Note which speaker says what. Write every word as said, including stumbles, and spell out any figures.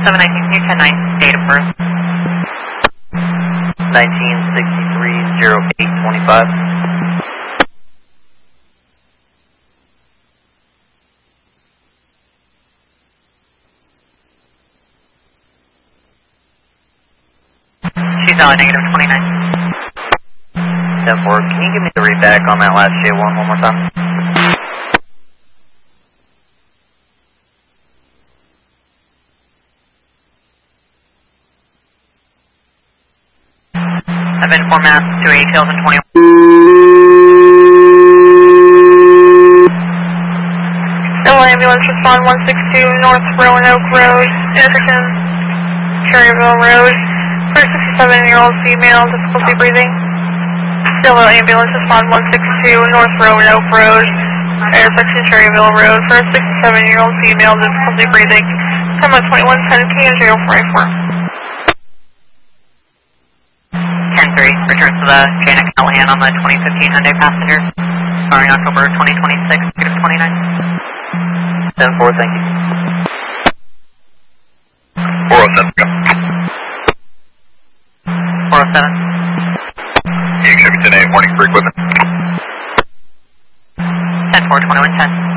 Speaker 1: seven nineteen, can you ten nine, date of birth?
Speaker 2: nineteen sixty-three, oh eight twenty-five.
Speaker 1: She's on negative twenty-nine.
Speaker 2: ten four, can you give me the read back on that last J one one more time?
Speaker 1: I've been four mass, two eight tails and twenty-one.
Speaker 3: Civil ambulance respond one six two North Roanoke Road, intersection Cherryville Road. For a sixty-seven-year-old female, difficulty breathing. Civil ambulance respond one six two North Roanoke Road, intersection Cherryville Road. For a sixty-seven-year-old female, difficulty breathing. Come on twenty-one ten K and zero four eight four.
Speaker 1: ten three, return to the Janet Callahan on the twenty fifteen Hyundai Passenger, starting October twenty twenty-six, negative twenty-nine.
Speaker 2: ten four, thank you.
Speaker 4: four oh seven, go.
Speaker 1: four oh seven.
Speaker 4: You can show me ten eight, warning for equipment.
Speaker 1: ten four, twenty-one ten.